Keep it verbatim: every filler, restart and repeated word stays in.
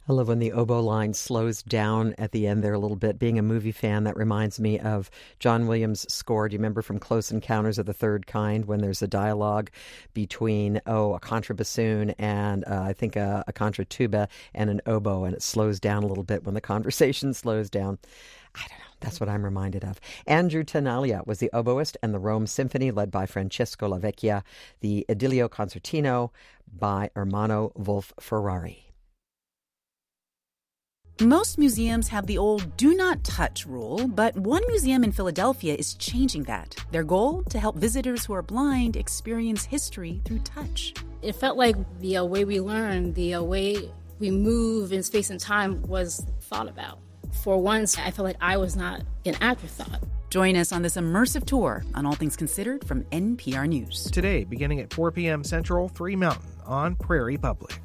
I love when the oboe line slows down at the end there a little bit. Being a movie fan, that reminds me of John Williams' score. Do you remember from Close Encounters of the Third Kind when there's a dialogue between, oh, a contrabassoon and uh, I think a, a contratuba and an oboe, and it slows down a little bit when the conversation slows down? I don't know. That's what I'm reminded of. Andrew Tenaglia was the oboist, and the Rome Symphony, led by Francesco Lavecchia, the Idilio Concertino by Ermanno Wolf-Ferrari. Most museums have the old do not touch rule, but one museum in Philadelphia is changing that. Their goal? To help visitors who are blind experience history through touch. It felt like the uh, way we learn, the uh, way we move in space and time was thought about. For once, I felt like I was not an afterthought. Join us on this immersive tour on All Things Considered from N P R News. Today, beginning at four p.m. Central, three Mountain on Prairie Public.